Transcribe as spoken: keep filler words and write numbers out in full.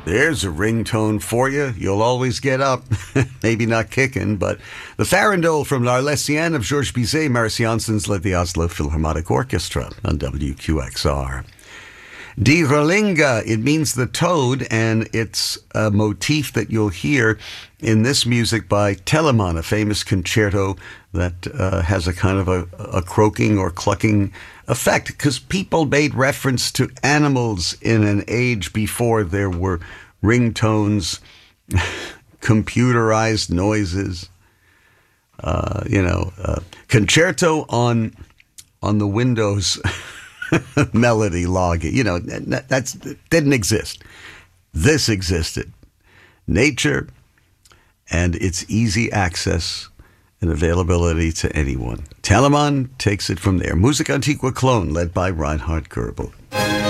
There's a ringtone for you. You'll always get up. Maybe not kicking, but the Farandole from L'Arlésienne of Georges Bizet, Marius Janssen's led the Oslo Philharmonic Orchestra on W Q X R. Die Rolinga, it means the toad, and it's a motif that you'll hear in this music by Telemann, a famous concerto that uh, has a kind of a, a croaking or clucking effect, because people made reference to animals in an age before there were ringtones, computerized noises, uh, you know, uh, concerto on on the Windows melody log. You know, that that's, didn't exist. This existed. Nature and its easy access and availability to anyone. Telemann takes it from there. Musica Antiqua Clone, led by Reinhard Goebel.